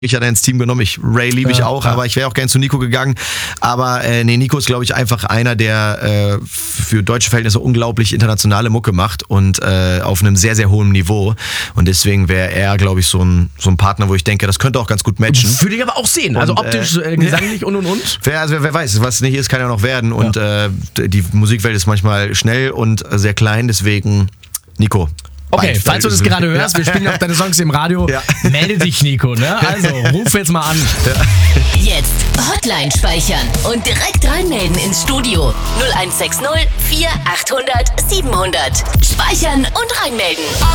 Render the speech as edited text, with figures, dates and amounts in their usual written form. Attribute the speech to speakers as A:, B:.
A: Ich hatte ins Team genommen. Ray liebe ich auch, aber ich wäre auch gern zu Nico gegangen. Aber Nico ist, glaube ich, einfach einer, der für deutsche Verhältnisse unglaublich internationale Mucke macht und auf einem sehr, sehr hohen Niveau. Und deswegen wäre er, glaube ich, so ein Partner, wo ich denke, das könnte auch ganz gut matchen.
B: Würde ich aber auch sehen. Also optisch, gesanglich und.
A: Wer weiß, was nicht ist, kann ja noch werden. Und die Musikwelt ist manchmal schnell und sehr klein, deswegen Nico.
B: Okay, falls du das gerade hörst, wir spielen auch deine Songs im Radio, melde dich, Nico, ne? Also, ruf jetzt mal an.
C: Jetzt Hotline speichern und direkt reinmelden ins Studio. 0160 4800 700. Speichern und reinmelden.